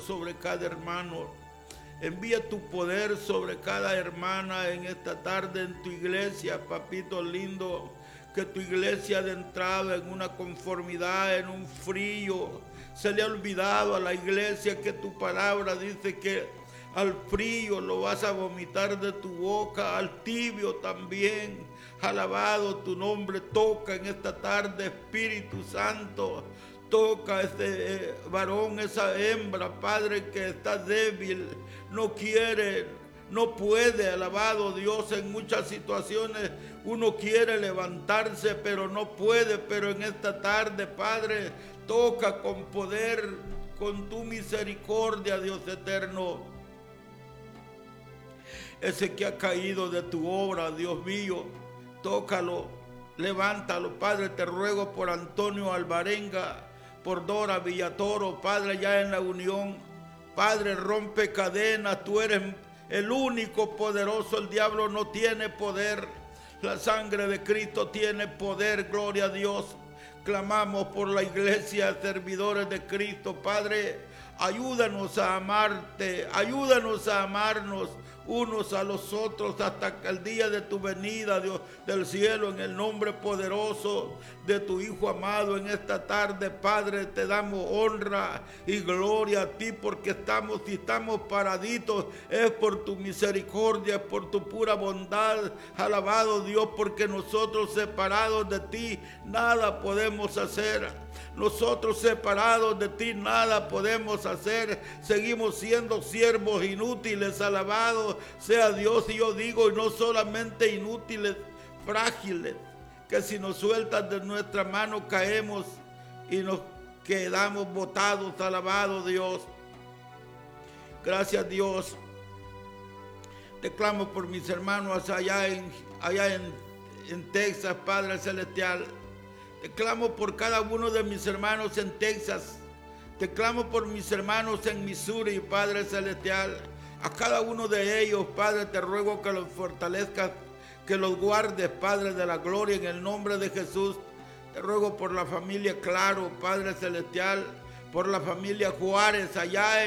sobre cada hermano. Envía tu poder sobre cada hermana en esta tarde en tu iglesia, papito lindo. Que tu iglesia de entrada en una conformidad, en un frío. Se le ha olvidado a la iglesia que tu palabra dice que al frío lo vas a vomitar de tu boca, al tibio también. Alabado tu nombre, toca en esta tarde, Espíritu Santo. Toca a ese varón, esa hembra, Padre, que está débil, no quiere, no puede, alabado Dios, en muchas situaciones uno quiere levantarse, pero no puede. Pero en esta tarde, Padre, toca con poder, con tu misericordia, Dios eterno. Ese que ha caído de tu obra, Dios mío, tócalo, levántalo, Padre. Te ruego por Antonio Alvarenga, por Dora Villatoro, Padre, ya en la unión. Padre, rompe cadenas, tú eres el único poderoso, el diablo no tiene poder. La sangre de Cristo tiene poder, gloria a Dios. Clamamos por la iglesia, servidores de Cristo, Padre. Ayúdanos a amarte, ayúdanos a amarnos unos a los otros hasta el día de tu venida, Dios del cielo, en el nombre poderoso de tu Hijo amado. En esta tarde, Padre, te damos honra y gloria a ti, porque si estamos paraditos es por tu misericordia, es por tu pura bondad. Alabado Dios, porque nosotros separados de ti nada podemos hacer. Nosotros separados de ti nada podemos hacer. Seguimos siendo siervos inútiles. Alabado sea Dios. Y yo digo, y no solamente inútiles, frágiles, que si nos sueltas de nuestra mano caemos y nos quedamos botados. Alabado Dios. Gracias Dios. Te clamo por mis hermanos allá en Texas, Padre Celestial. Te clamo por cada uno de mis hermanos en Texas. Te clamo por mis hermanos en Missouri, Padre Celestial. A cada uno de ellos, Padre, te ruego que los fortalezcas, que los guardes, Padre de la gloria, en el nombre de Jesús. Te ruego por la familia Claro, Padre Celestial, por la familia Juárez, allá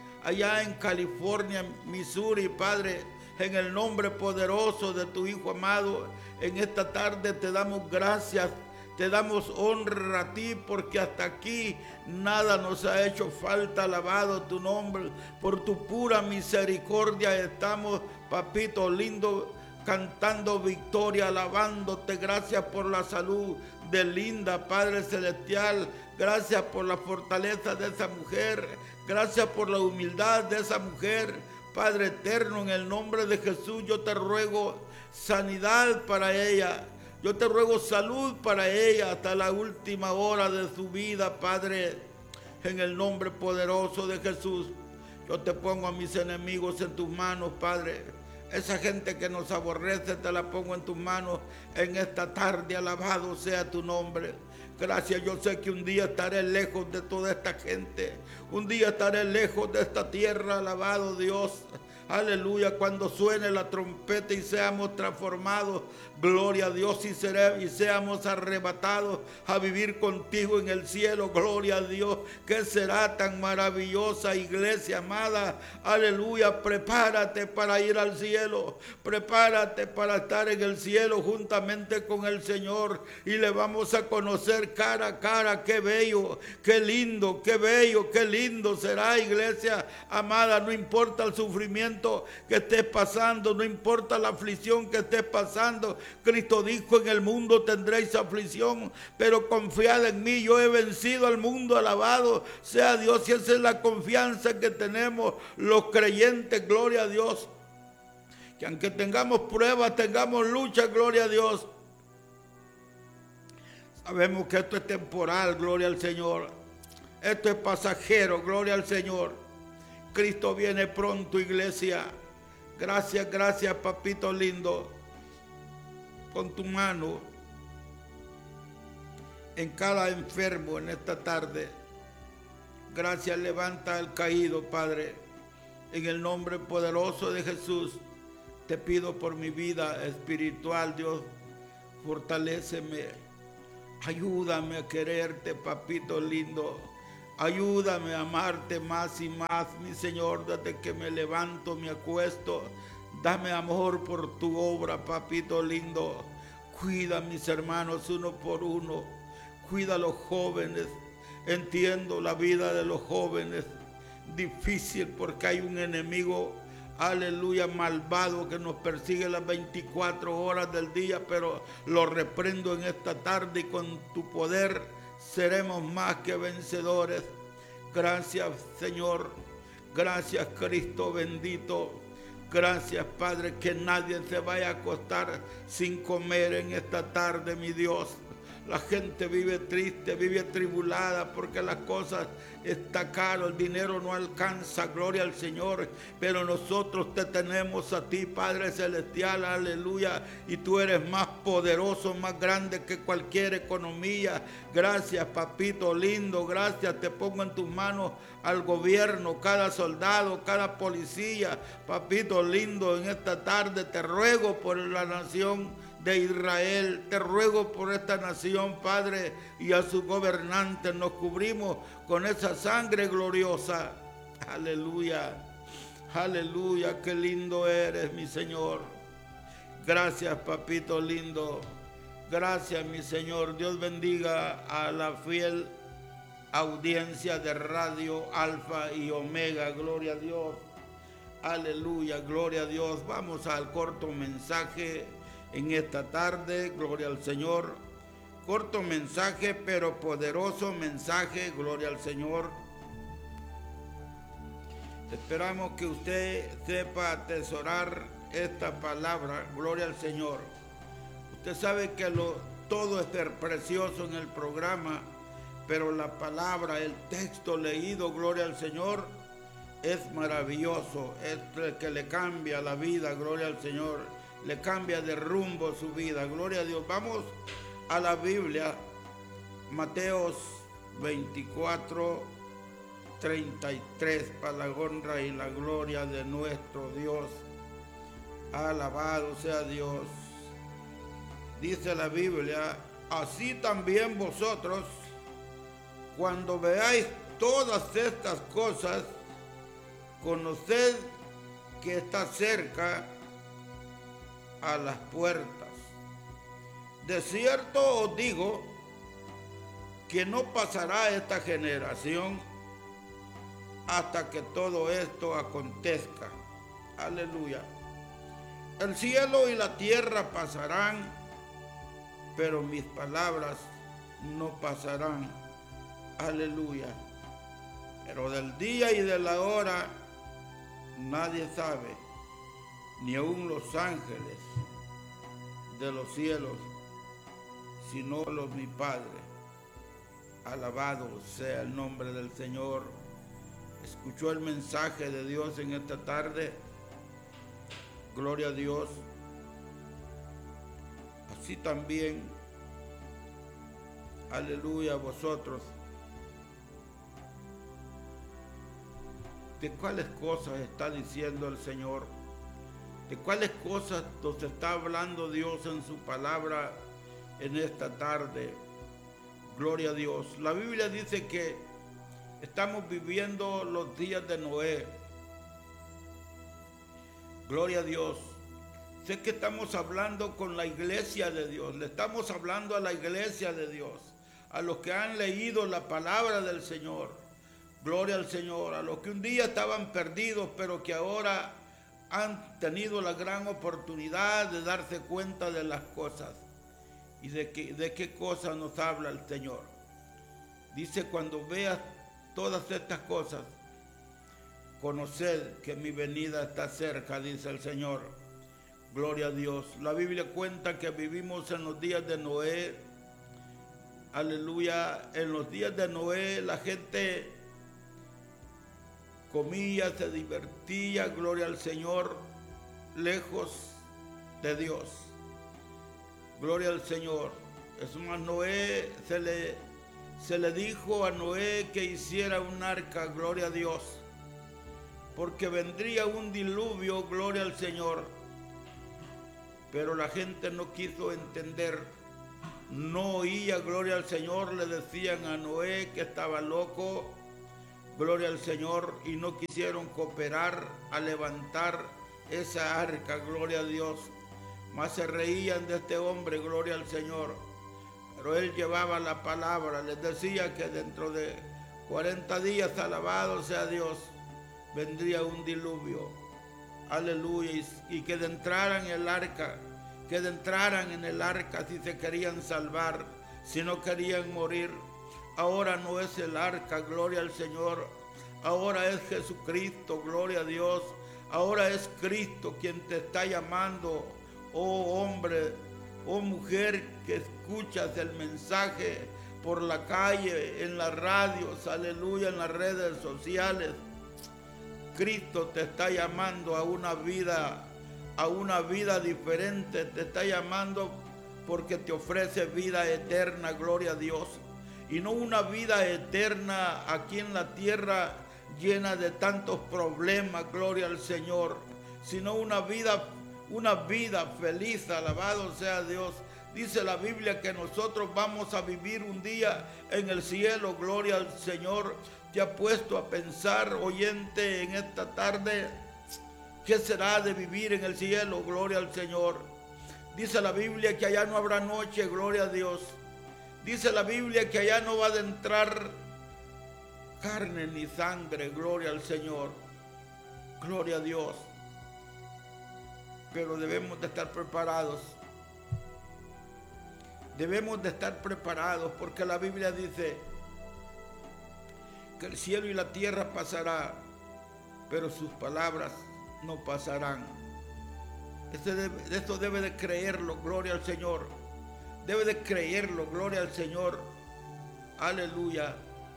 en California, Missouri, Padre, en el nombre poderoso de tu Hijo amado. En esta tarde te damos gracias. Te damos honra a ti, porque hasta aquí nada nos ha hecho falta. Alabado tu nombre, por tu pura misericordia estamos, papito lindo, cantando victoria, alabándote. Gracias por la salud de Linda, Padre Celestial. Gracias por la fortaleza de esa mujer. Gracias por la humildad de esa mujer. Padre eterno, en el nombre de Jesús, yo te ruego sanidad para ella. Yo te ruego salud para ella hasta la última hora de su vida, Padre, en el nombre poderoso de Jesús. Yo te pongo a mis enemigos en tus manos, Padre. Esa gente que nos aborrece te la pongo en tus manos en esta tarde. Alabado sea tu nombre. Gracias, yo sé que un día estaré lejos de toda esta gente. Un día estaré lejos de esta tierra, alabado Dios. Aleluya, cuando suene la trompeta y seamos transformados, gloria a Dios, y seamos arrebatados a vivir contigo en el cielo, gloria a Dios. Que será tan maravillosa iglesia amada. Aleluya, prepárate para ir al cielo, prepárate para estar en el cielo juntamente con el Señor, y le vamos a conocer cara a cara. Qué bello, qué lindo, qué bello, qué lindo será, iglesia amada. No importa el sufrimiento que estés pasando, no importa la aflicción que estés pasando. Cristo dijo: en el mundo tendréis aflicción, pero confiad en mí, yo he vencido al mundo. Alabado sea Dios. Y esa es la confianza que tenemos los creyentes, gloria a Dios. Que aunque tengamos pruebas, tengamos lucha, gloria a Dios, sabemos que esto es temporal, gloria al Señor. Esto es pasajero, gloria al Señor. Cristo viene pronto, iglesia. Gracias, gracias, papito lindo. Con tu mano en cada enfermo en esta tarde. Gracias, levanta al caído, Padre. En el nombre poderoso de Jesús, te pido por mi vida espiritual, Dios. Fortaléceme. Ayúdame a quererte, papito lindo. Ayúdame a amarte más y más, mi Señor, desde que me levanto, me acuesto. Dame amor por tu obra, papito lindo. Cuida a mis hermanos uno por uno. Cuida a los jóvenes. Entiendo la vida de los jóvenes. Difícil porque hay un enemigo, aleluya, malvado que nos persigue las 24 horas del día, pero lo reprendo en esta tarde y con tu poder seremos más que vencedores. Gracias, Señor. Gracias, Cristo bendito. Gracias, Padre, que nadie se vaya a acostar sin comer en esta tarde, mi Dios. La gente vive triste, vive tribulada porque las cosas están caras, el dinero no alcanza, gloria al Señor. Pero nosotros te tenemos a ti, Padre Celestial, aleluya. Y tú eres más poderoso, más grande que cualquier economía. Gracias, papito lindo, gracias. Te pongo en tus manos al gobierno, cada soldado, cada policía. Papito lindo, en esta tarde te ruego por la nación de Israel, te ruego por esta nación, Padre, y a sus gobernantes. Nos cubrimos con esa sangre gloriosa. Aleluya, aleluya, qué lindo eres, mi Señor. Gracias, papito lindo. Gracias, mi Señor. Dios bendiga a la fiel audiencia de Radio Alfa y Omega. Gloria a Dios. Aleluya, gloria a Dios. Vamos al corto mensaje en esta tarde, gloria al Señor. Corto mensaje, pero poderoso mensaje, gloria al Señor. Esperamos que usted sepa atesorar esta palabra, gloria al Señor. Usted sabe que todo es precioso en el programa, pero la palabra, el texto leído, gloria al Señor, es maravilloso, es el que le cambia la vida, gloria al Señor. Le cambia de rumbo su vida, gloria a Dios. Vamos a la Biblia, Mateos 24, 33, para la honra y la gloria de nuestro Dios. Alabado sea Dios. Dice la Biblia: así también vosotros, cuando veáis todas estas cosas, conoced que está cerca a las puertas. De cierto os digo que no pasará esta generación hasta que todo esto acontezca. Aleluya. El cielo y la tierra pasarán, pero mis palabras no pasarán. Aleluya. Pero del día y de la hora nadie sabe, ni aun los ángeles de los cielos, sino mi Padre. Alabado sea el nombre del Señor. ¿Escuchó el mensaje de Dios en esta tarde? Gloria a Dios. Así también, aleluya, vosotros. ¿De cuáles cosas está diciendo el Señor? ¿De cuáles cosas nos está hablando Dios en su palabra en esta tarde? Gloria a Dios. La Biblia dice que estamos viviendo los días de Noé. Gloria a Dios. Sé que estamos hablando con la iglesia de Dios. Le estamos hablando a la iglesia de Dios, a los que han leído la palabra del Señor. Gloria al Señor. A los que un día estaban perdidos, pero que ahora han tenido la gran oportunidad de darse cuenta de las cosas. ¿Y de qué cosas nos habla el Señor? Dice: cuando veas todas estas cosas, conoced que mi venida está cerca, dice el Señor. Gloria a Dios. La Biblia cuenta que vivimos en los días de Noé. Aleluya. En los días de Noé la gente comía, se divertía, gloria al Señor, lejos de Dios. Gloria al Señor. Es más, Noé, se le dijo a Noé que hiciera un arca, gloria a Dios, porque vendría un diluvio, gloria al Señor. Pero la gente no quiso entender, no oía, gloria al Señor. Le decían a Noé que estaba loco, gloria al Señor, y no quisieron cooperar a levantar esa arca, gloria a Dios. Más se reían de este hombre, gloria al Señor. Pero él llevaba la palabra, les decía que dentro de 40 días, alabado sea Dios, vendría un diluvio. Aleluya, y que entraran en el arca si se querían salvar, si no querían morir. Ahora no es el arca, gloria al Señor. Ahora es Jesucristo, gloria a Dios. Ahora es Cristo quien te está llamando, oh hombre, oh mujer que escuchas el mensaje por la calle, en las radios, aleluya, en las redes sociales. Cristo te está llamando a una vida diferente, te está llamando porque te ofrece vida eterna, gloria a Dios. Y no una vida eterna aquí en la tierra llena de tantos problemas, gloria al Señor, sino una vida feliz, alabado sea Dios. Dice la Biblia que nosotros vamos a vivir un día en el cielo, gloria al Señor. ¿Te ha puesto a pensar, oyente, en esta tarde, qué será de vivir en el cielo, gloria al Señor? Dice la Biblia que allá no habrá noche, gloria a Dios. Dice la Biblia que allá no va a entrar carne ni sangre, gloria al Señor, gloria a Dios. Pero debemos de estar preparados. Debemos de estar preparados porque la Biblia dice que el cielo y la tierra pasará, pero sus palabras no pasarán. Esto debe de creerlo, gloria al Señor. Debe de creerlo, gloria al Señor. Aleluya.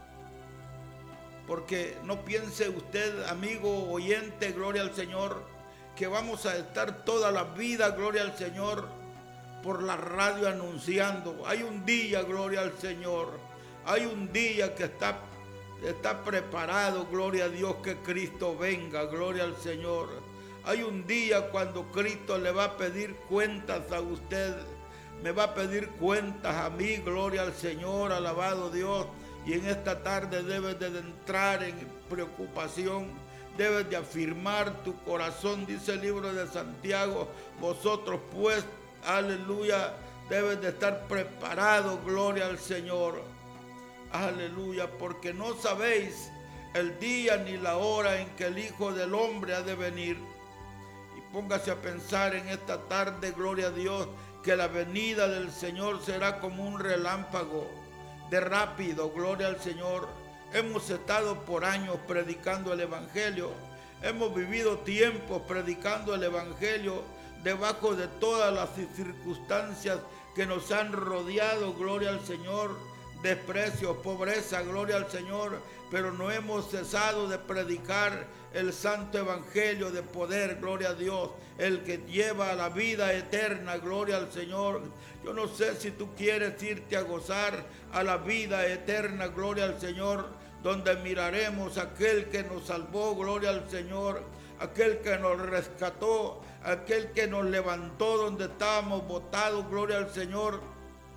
Porque no piense usted, amigo oyente, gloria al Señor, que vamos a estar toda la vida, gloria al Señor, por la radio anunciando. Hay un día, gloria al Señor. Hay un día que está preparado, gloria a Dios, que Cristo venga, gloria al Señor. Hay un día cuando Cristo le va a pedir cuentas a usted, me va a pedir cuentas a mí, gloria al Señor, alabado Dios. Y en esta tarde debes de entrar en preocupación, debes de afirmar tu corazón, dice el libro de Santiago. Vosotros pues, aleluya, debes de estar preparados, gloria al Señor. Aleluya, porque no sabéis el día ni la hora en que el Hijo del Hombre ha de venir. Y póngase a pensar en esta tarde, gloria a Dios, que la venida del Señor será como un relámpago de rápido, gloria al Señor. Hemos estado por años predicando el Evangelio. Hemos vivido tiempos predicando el Evangelio debajo de todas las circunstancias que nos han rodeado, gloria al Señor. Desprecios, pobreza, gloria al Señor, pero no hemos cesado de predicar el santo evangelio de poder, gloria a Dios, el que lleva a la vida eterna, gloria al Señor. Yo no sé si tú quieres irte a gozar a la vida eterna, gloria al Señor, donde miraremos a aquel que nos salvó, gloria al Señor, aquel que nos rescató, aquel que nos levantó donde estábamos botados, gloria al Señor,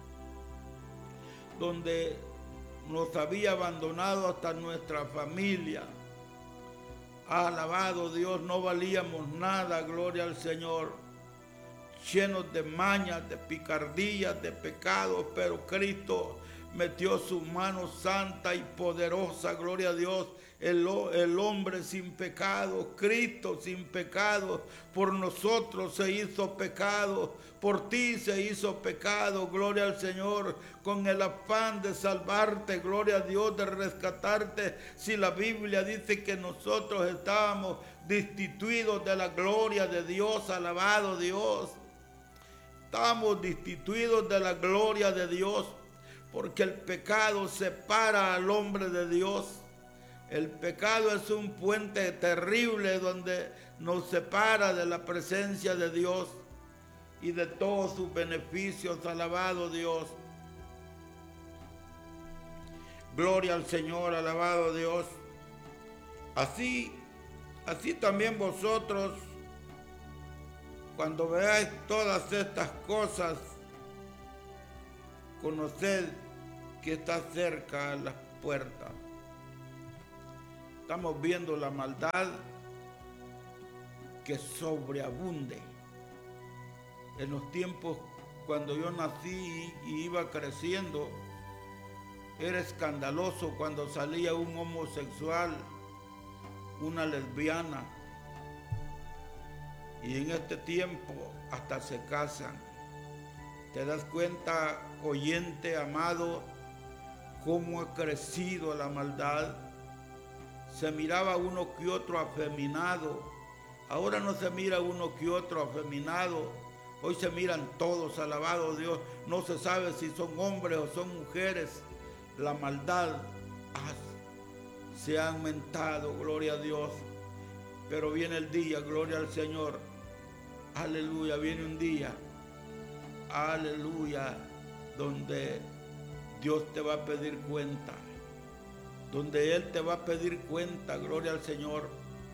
donde nos había abandonado hasta nuestra familia. Alabado Dios, no valíamos nada, gloria al Señor, llenos de mañas, de picardías, de pecados, pero Cristo metió su mano santa y poderosa, gloria a Dios, el hombre sin pecado, Cristo sin pecado, por nosotros se hizo pecado, por ti se hizo pecado, gloria al Señor, con el afán de salvarte, gloria a Dios, de rescatarte. Si la Biblia dice que nosotros estábamos destituidos de la gloria de Dios, alabado Dios, estamos destituidos de la gloria de Dios, porque el pecado separa al hombre de Dios. El pecado es un puente terrible donde nos separa de la presencia de Dios y de todos sus beneficios, alabado Dios. Gloria al Señor, alabado Dios. Así también vosotros, cuando veáis todas estas cosas, conoced que está cerca a las puertas. Estamos viendo la maldad que sobreabunde. En los tiempos cuando yo nací y iba creciendo, era escandaloso cuando salía un homosexual, una lesbiana, y en este tiempo hasta se casan. ¿Te das cuenta, oyente amado, cómo ha crecido la maldad? Se miraba uno que otro afeminado, ahora no se mira uno que otro afeminado, hoy se miran todos, alabado Dios, no se sabe si son hombres o son mujeres. La maldad se ha aumentado, gloria a Dios, pero viene el día, gloria al Señor, aleluya, viene un día, aleluya, donde Dios te va a pedir cuenta, donde Él te va a pedir cuenta, gloria al Señor.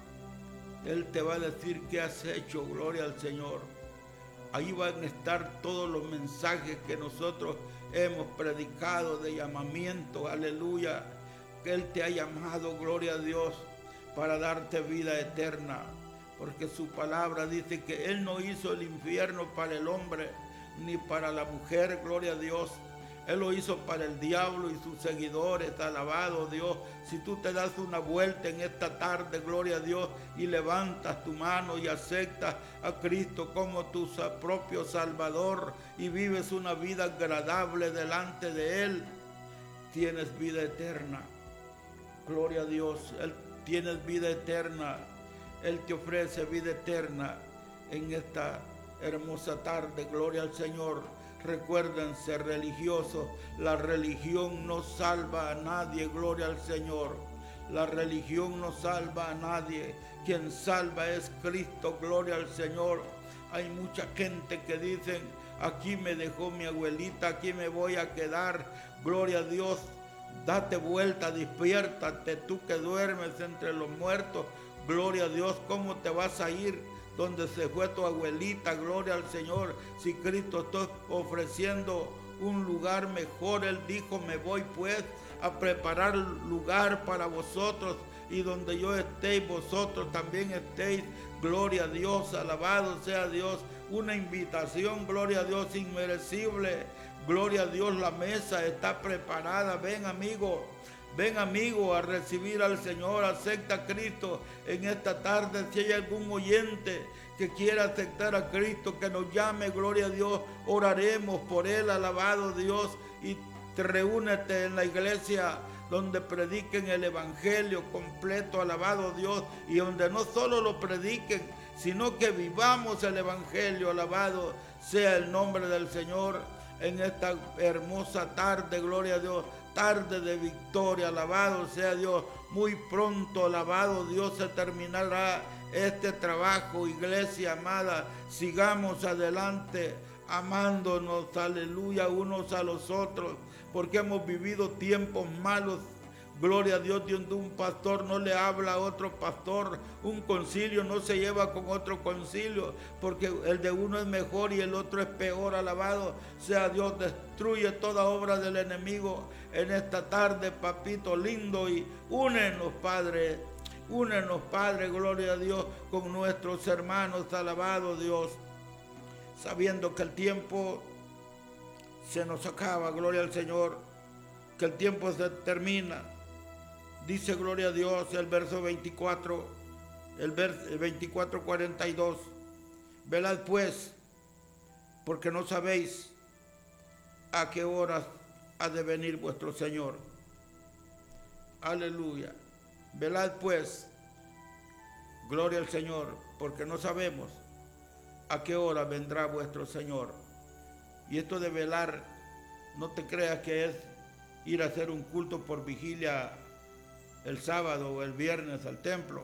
Él te va a decir qué has hecho, gloria al Señor. Ahí van a estar todos los mensajes que nosotros hemos predicado de llamamiento, aleluya, que Él te ha llamado, gloria a Dios, para darte vida eterna, porque su palabra dice que Él no hizo el infierno para el hombre, ni para la mujer, gloria a Dios. Él lo hizo para el diablo y sus seguidores, alabado Dios. Si tú te das una vuelta en esta tarde, gloria a Dios, y levantas tu mano y aceptas a Cristo como tu propio Salvador y vives una vida agradable delante de Él, tienes vida eterna. Gloria a Dios, Él tienes vida eterna. Él te ofrece vida eterna en esta hermosa tarde, gloria al Señor. Recuérdense, religiosos, la religión no salva a nadie, gloria al Señor. La religión no salva a nadie, quien salva es Cristo, gloria al Señor. Hay mucha gente que dicen, aquí me dejó mi abuelita, aquí me voy a quedar, gloria a Dios. Date vuelta, despiértate, tú que duermes entre los muertos, gloria a Dios. ¿Cómo te vas a ir donde se fue tu abuelita? Gloria al Señor. Si Cristo está ofreciendo un lugar mejor, Él dijo, me voy pues a preparar lugar para vosotros, y donde yo esté, vosotros también estéis. Gloria a Dios, alabado sea Dios. Una invitación, gloria a Dios, inmerecible. Gloria a Dios, la mesa está preparada. Ven amigo, a recibir al Señor. Acepta a Cristo en esta tarde. Si hay algún oyente que quiera aceptar a Cristo, que nos llame, gloria a Dios. Oraremos por él, alabado Dios. Y reúnete en la iglesia donde prediquen el evangelio completo, alabado Dios. Y donde no solo lo prediquen, sino que vivamos el evangelio, alabado sea el nombre del Señor. En esta hermosa tarde, gloria a Dios, tarde de victoria, alabado sea Dios. Muy pronto, alabado Dios, se terminará este trabajo, iglesia amada. Sigamos adelante, amándonos, aleluya, unos a los otros, porque hemos vivido tiempos malos. Gloria a Dios, donde un pastor no le habla a otro pastor, un concilio no se lleva con otro concilio, porque el de uno es mejor y el otro es peor, alabado sea Dios. Destruye toda obra del enemigo en esta tarde, papito lindo, y únenos, Padre, gloria a Dios, con nuestros hermanos, alabado Dios, sabiendo que el tiempo se nos acaba, gloria al Señor, que el tiempo se termina. Dice, gloria a Dios, el verso 24, el 24:42. Velad pues, porque no sabéis a qué horas ha de venir vuestro Señor. Aleluya. Velad pues, gloria al Señor, porque no sabemos a qué hora vendrá vuestro Señor. Y esto de velar, no te creas que es ir a hacer un culto por vigilia el sábado o el viernes al templo.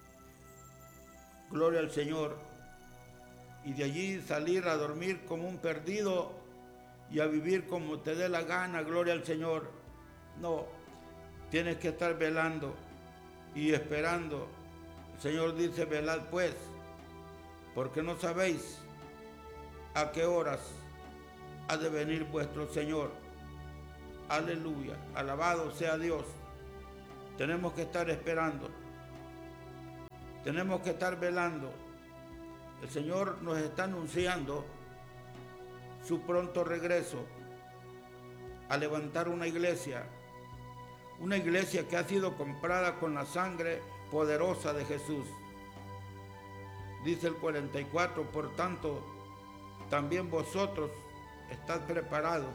Gloria al Señor. Y de allí salir a dormir como un perdido y a vivir como te dé la gana, gloria al Señor. No, tienes que estar velando y esperando. El Señor dice, velad pues, porque no sabéis a qué horas ha de venir vuestro Señor. Aleluya, alabado sea Dios. Tenemos que estar esperando. Tenemos que estar velando. El Señor nos está anunciando su pronto regreso a levantar una iglesia que ha sido comprada con la sangre poderosa de Jesús. Dice el 44, por tanto, también vosotros estad preparados,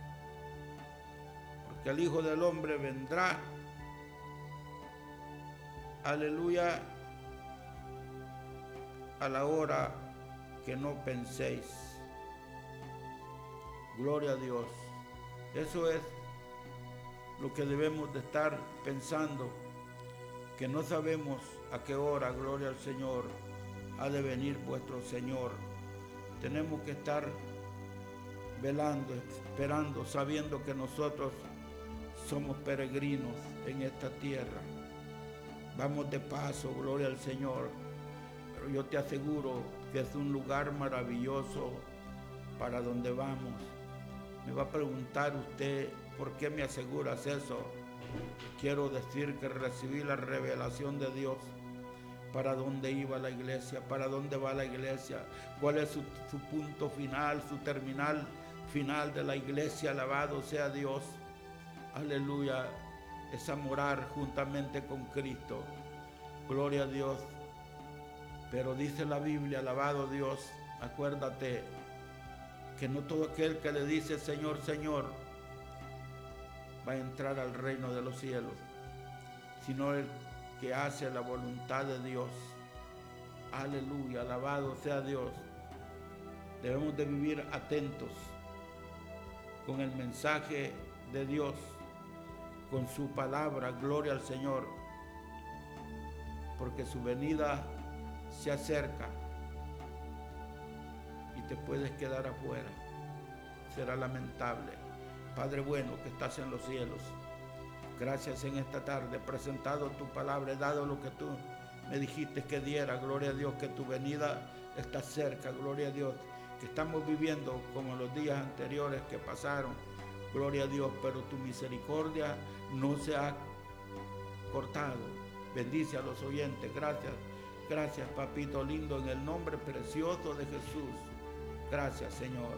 porque el Hijo del Hombre vendrá, aleluya, a la hora que no penséis. Gloria a Dios. Eso es lo que debemos de estar pensando, que no sabemos a qué hora, gloria al Señor, ha de venir vuestro Señor. Tenemos que estar velando, esperando, sabiendo que nosotros somos peregrinos en esta tierra. Vamos de paso, gloria al Señor. Pero yo te aseguro que es un lugar maravilloso para donde vamos. Me va a preguntar usted, ¿por qué me aseguras eso? Quiero decir que recibí la revelación de Dios. ¿Para dónde iba la iglesia? ¿Para dónde va la iglesia? ¿Cuál es su punto final, su terminal final de la iglesia? Alabado sea Dios. Aleluya. Es a morar juntamente con Cristo. Gloria a Dios. Pero dice la Biblia, alabado Dios, acuérdate que no todo aquel que le dice Señor, Señor, va a entrar al reino de los cielos, sino el que hace la voluntad de Dios. Aleluya, alabado sea Dios. Debemos de vivir atentos con el mensaje de Dios, con su palabra, gloria al Señor, porque su venida se acerca y te puedes quedar afuera. Será lamentable. Padre bueno que estás en los cielos, gracias en esta tarde, presentado tu palabra, he dado lo que tú me dijiste que diera, gloria a Dios, que tu venida está cerca, gloria a Dios, que estamos viviendo como los días anteriores que pasaron, gloria a Dios, pero tu misericordia no se ha cortado. Bendice a los oyentes, gracias papito lindo, en el nombre precioso de Jesús, gracias Señor.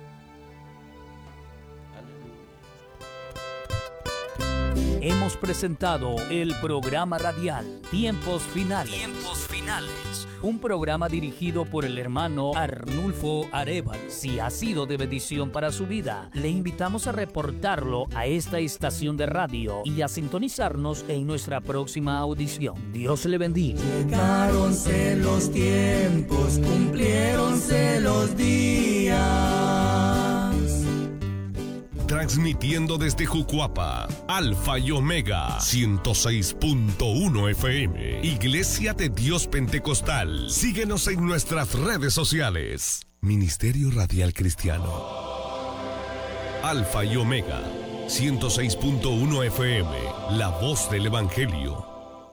Hemos presentado el programa radial Tiempos Finales. Un programa dirigido por el hermano Arnulfo Arévalo. Si ha sido de bendición para su vida, le invitamos a reportarlo a esta estación de radio y a sintonizarnos en nuestra próxima audición. Dios le bendiga. Llegáronse los tiempos, cumpliéronse los días. Transmitiendo desde Jucuapa, Alfa y Omega, 106.1 FM, Iglesia de Dios Pentecostal. Síguenos en nuestras redes sociales. Ministerio Radial Cristiano. Alfa y Omega, 106.1 FM, la voz del Evangelio.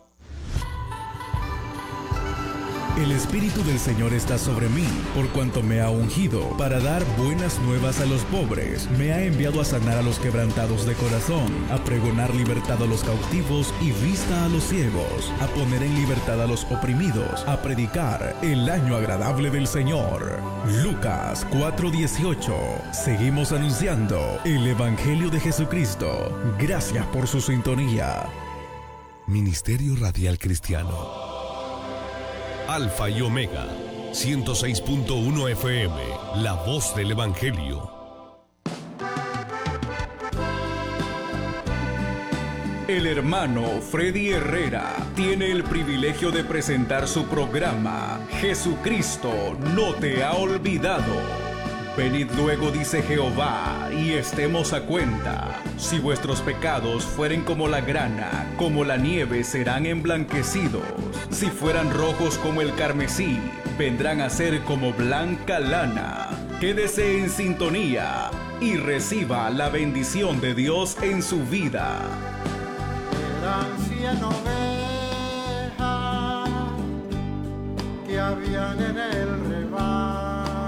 El Espíritu del Señor está sobre mí, por cuanto me ha ungido para dar buenas nuevas a los pobres. Me ha enviado a sanar a los quebrantados de corazón, a pregonar libertad a los cautivos y vista a los ciegos, a poner en libertad a los oprimidos, a predicar el año agradable del Señor. Lucas 4:18. Seguimos anunciando el Evangelio de Jesucristo. Gracias por su sintonía. Ministerio Radial Cristiano. Alfa y Omega, 106.1 FM, la voz del Evangelio. El hermano Freddy Herrera tiene el privilegio de presentar su programa Jesucristo no te ha olvidado. Venid luego, dice Jehová, y estemos a cuenta. Si vuestros pecados fueren como la grana, como la nieve serán emblanquecidos. Si fueran rojos como el carmesí, vendrán a ser como blanca lana. Quédese en sintonía y reciba la bendición de Dios en su vida. Eran 100 ovejas que habían en el rebaño.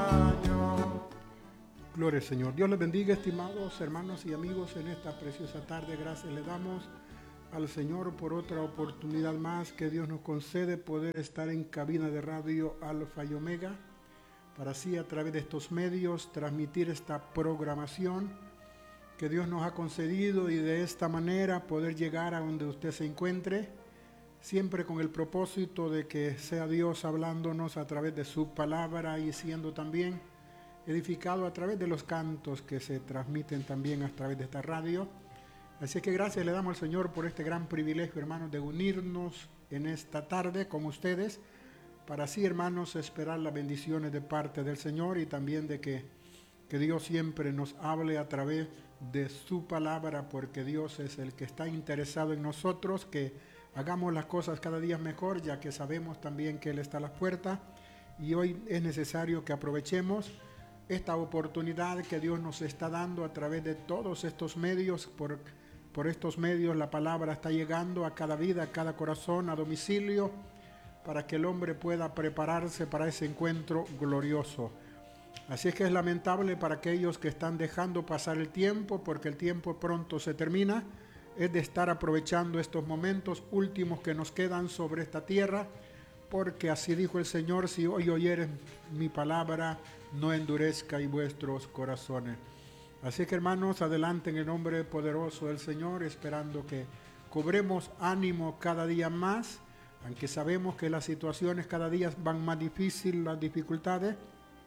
Gloria al Señor. Dios les bendiga, estimados hermanos y amigos, en esta preciosa tarde. Gracias le damos al Señor por otra oportunidad más que Dios nos concede poder estar en cabina de radio Alfa y Omega, para así a través de estos medios transmitir esta programación que Dios nos ha concedido y de esta manera poder llegar a donde usted se encuentre, siempre con el propósito de que sea Dios hablándonos a través de su palabra y siendo también edificado a través de los cantos que se transmiten también a través de esta radio. Así que gracias le damos al Señor por este gran privilegio, hermanos, de unirnos en esta tarde con ustedes, para así, hermanos, esperar las bendiciones de parte del Señor y también de que Dios siempre nos hable a través de su palabra, porque Dios es el que está interesado en nosotros, que hagamos las cosas cada día mejor, ya que sabemos también que Él está a las puertas, y hoy es necesario que aprovechemos esta oportunidad que Dios nos está dando a través de todos estos medios. Por estos medios la palabra está llegando a cada vida, a cada corazón, a domicilio, para que el hombre pueda prepararse para ese encuentro glorioso. Así es que es lamentable para aquellos que están dejando pasar el tiempo, porque el tiempo pronto se termina. Es de estar aprovechando estos momentos últimos que nos quedan sobre esta tierra, porque así dijo el Señor: si hoy oyeres mi palabra, no endurezcáis vuestros corazones. Así que, hermanos, adelante en el nombre poderoso del Señor, esperando que cobremos ánimo cada día más, aunque sabemos que las situaciones cada día van más difíciles, las dificultades,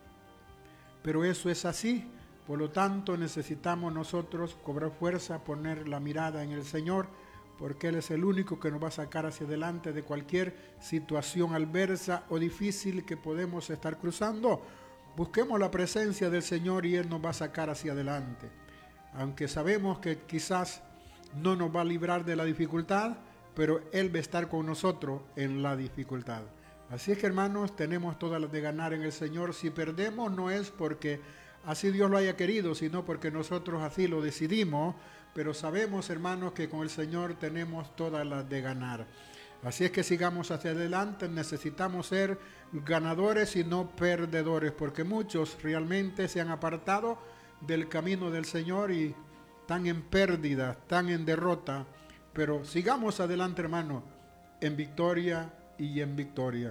pero eso es así. Por lo tanto, necesitamos nosotros cobrar fuerza, poner la mirada en el Señor, porque Él es el único que nos va a sacar hacia adelante de cualquier situación adversa o difícil que podemos estar cruzando. Busquemos la presencia del Señor y Él nos va a sacar hacia adelante. Aunque sabemos que quizás no nos va a librar de la dificultad, pero Él va a estar con nosotros en la dificultad. Así es que, hermanos, tenemos todas las de ganar en el Señor. Si perdemos, no es porque así Dios lo haya querido, sino porque nosotros así lo decidimos. Pero sabemos, hermanos, que con el Señor tenemos todas las de ganar. Así es que sigamos hacia adelante. Necesitamos ser ganadores y no perdedores, porque muchos realmente se han apartado del camino del Señor y están en pérdida, están en derrota. Pero sigamos adelante, hermano, en victoria y en victoria.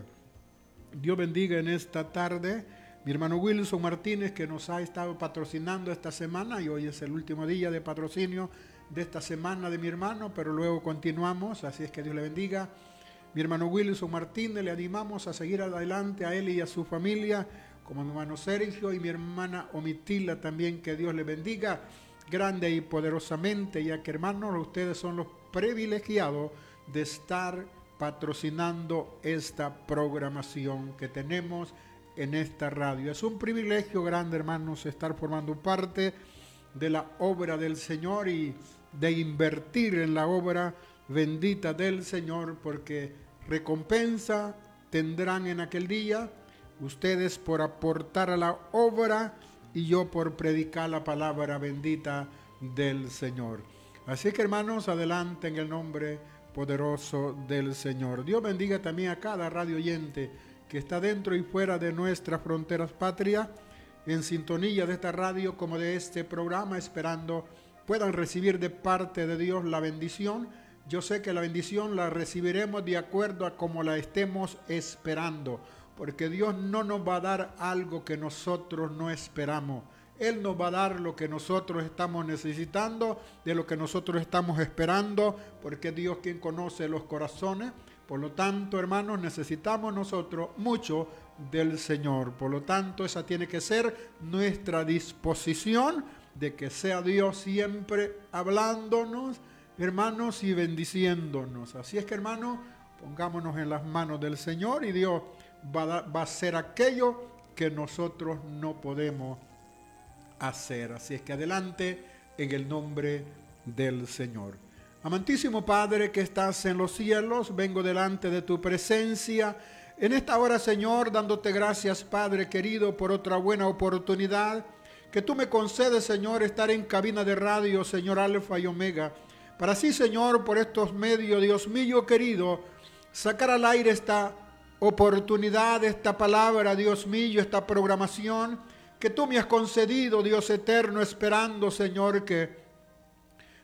Dios bendiga en esta tarde mi hermano Wilson Martínez, que nos ha estado patrocinando esta semana, y hoy es el último día de patrocinio de esta semana de mi hermano, pero luego continuamos. Así es que Dios le bendiga. Mi hermano Wilson Martínez, le animamos a seguir adelante a él y a su familia, como mi hermano Sergio y mi hermana Omitila también, que Dios le bendiga grande y poderosamente, ya que, hermanos, ustedes son los privilegiados de estar patrocinando esta programación que tenemos en esta radio. Es un privilegio grande, hermanos, estar formando parte de la obra del Señor y de invertir en la obra bendita del Señor, porque recompensa tendrán en aquel día ustedes por aportar a la obra y yo por predicar la palabra bendita del Señor. Así que, hermanos, adelante en el nombre poderoso del Señor. Dios bendiga también a cada radio oyente que está dentro y fuera de nuestras fronteras patria, en sintonía de esta radio como de este programa, esperando puedan recibir de parte de Dios la bendición. Yo sé que la bendición la recibiremos de acuerdo a como la estemos esperando, porque Dios no nos va a dar algo que nosotros no esperamos. Él nos va a dar lo que nosotros estamos necesitando, de lo que nosotros estamos esperando, porque Dios quien conoce los corazones. Por lo tanto, hermanos, necesitamos nosotros mucho del Señor. Por lo tanto, esa tiene que ser nuestra disposición, de que sea Dios siempre hablándonos, hermanos, y bendiciéndonos. Así es que, hermanos, pongámonos en las manos del Señor y Dios va a hacer aquello que nosotros no podemos hacer. Así es que adelante en el nombre del Señor. Amantísimo Padre que estás en los cielos, vengo delante de tu presencia en esta hora, Señor, dándote gracias, Padre querido, por otra buena oportunidad que tú me concedes, Señor, estar en cabina de radio, Señor, Alfa y Omega, para así, Señor, por estos medios, Dios mío querido, sacar al aire esta oportunidad, esta palabra, Dios mío, esta programación que tú me has concedido, Dios eterno, esperando, Señor, que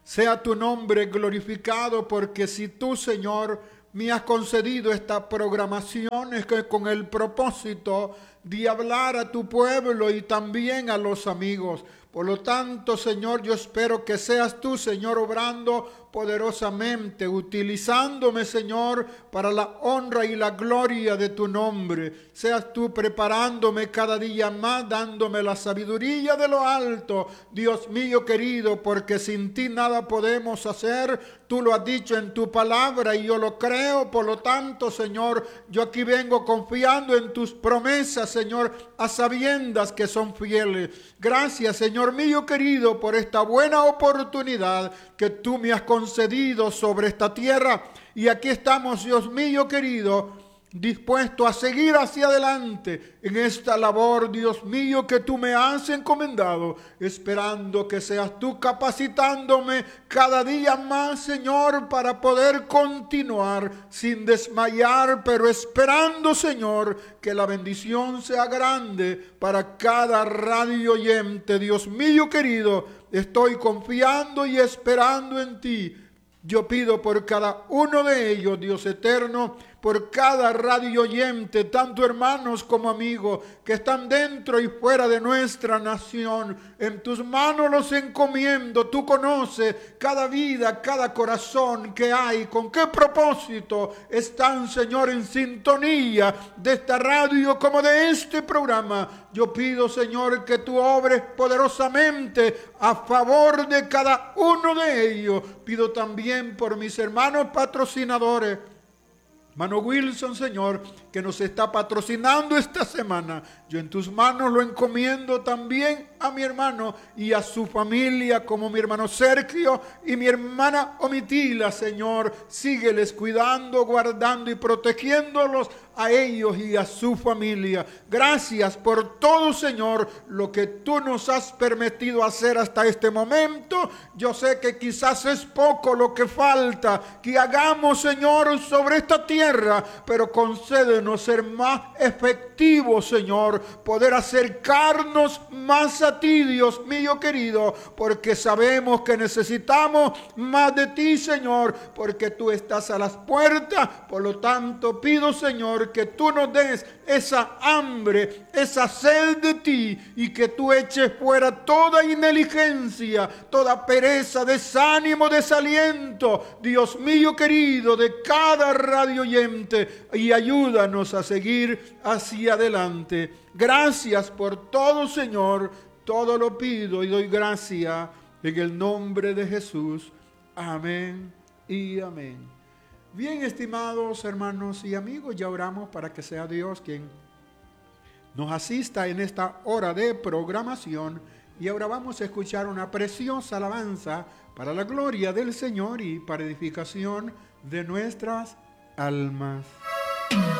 Sea tu nombre glorificado, porque si tú, Señor, me has concedido esta programación es que con el propósito de hablar a tu pueblo y también a los amigos. Por lo tanto, Señor, yo espero que seas tú, Señor, obrando poderosamente, utilizándome, Señor, para la honra y la gloria de tu nombre. Seas tú preparándome cada día más, dándome la sabiduría de lo alto, Dios mío querido, porque sin ti nada podemos hacer. Tú lo has dicho en tu palabra y yo lo creo. Por lo tanto, Señor, yo aquí vengo confiando en tus promesas, Señor, a sabiendas que son fieles. Gracias, Señor mío querido, por esta buena oportunidad que tú me has concedido sobre esta tierra. Y aquí estamos, Dios mío querido, dispuesto a seguir hacia adelante en esta labor, Dios mío, que tú me has encomendado, esperando que seas tú capacitándome cada día más, Señor, para poder continuar sin desmayar, pero esperando, Señor, que la bendición sea grande para cada radio oyente. Dios mío querido, estoy confiando y esperando en ti. Yo pido por cada uno de ellos, Dios eterno, por cada radio oyente, tanto hermanos como amigos, que están dentro y fuera de nuestra nación. En tus manos los encomiendo. Tú conoces cada vida, cada corazón que hay, con qué propósito están, Señor, en sintonía de esta radio como de este programa. Yo pido, Señor, que tú obres poderosamente a favor de cada uno de ellos. Pido también por mis hermanos patrocinadores, Hermano Wilson, Señor, que nos está patrocinando esta semana. Yo en tus manos lo encomiendo también a mi hermano y a su familia, como mi hermano Sergio y mi hermana Omitila, Señor. Sígueles cuidando, guardando y protegiéndolos a ellos y a su familia. Gracias por todo, Señor, lo que tú nos has permitido hacer hasta este momento. Yo sé que quizás es poco lo que falta que hagamos, Señor, sobre esta tierra, pero concédenos ser más efectivos, Señor, poder acercarnos más a ti, Dios mío querido, porque sabemos que necesitamos más de ti, Señor, porque tú estás a las puertas. Por lo tanto, pido, Señor, que tú nos des esa hambre, esa sed de ti, y que tú eches fuera toda ineligencia, toda pereza, desánimo, desaliento, Dios mío querido, de cada radio oyente, y ayúdanos a seguir hacia adelante. Gracias por todo, Señor. Todo lo pido y doy gracias en el nombre de Jesús. Amén y amén. Bien, estimados hermanos y amigos, ya oramos para que sea Dios quien nos asista en esta hora de programación. Y ahora vamos a escuchar una preciosa alabanza para la gloria del Señor y para edificación de nuestras almas.